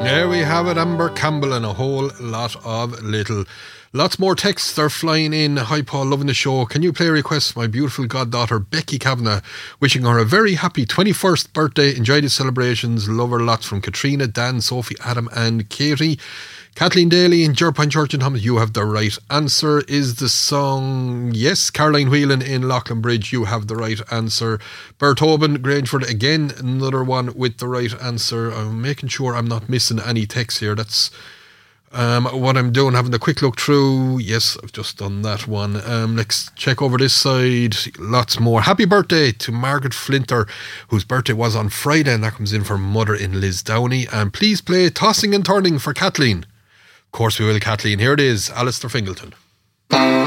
There we have it, Amber Campbell and a whole lot of little. Lots more texts are flying in. Hi Paul, loving the show. Can you play a request? My beautiful goddaughter Becky Kavanagh, wishing her a very happy 21st birthday. Enjoy the celebrations. Love her lots from Katrina, Dan, Sophie, Adam and Katie. Kathleen Daly in Jerpine Church in Thomas. You have the right answer. Is the song, yes, Caroline Whelan in Loughlin Bridge. You have the right answer. Bert Hoban, Grangeford, again another one with the right answer. I'm making sure I'm not missing any text here. That's what I'm doing, having a quick look through. Yes, I've just done that one. Let's check over this side. Lots more. Happy birthday to Margaret Flinter, whose birthday was on Friday, and that comes in for mother in Lisdowney. And please play Tossing and Turning for Kathleen. Of course we will, Kathleen. Here it is, Alistair Fingleton.